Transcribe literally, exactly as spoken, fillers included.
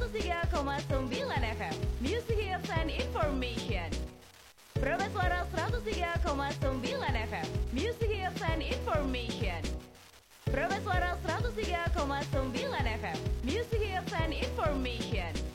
seratus tiga koma sembilan F M Music Hits and Information. Proba Suara seratus tiga koma sembilan F M Music Hits and Information. Proba Suara seratus tiga koma sembilan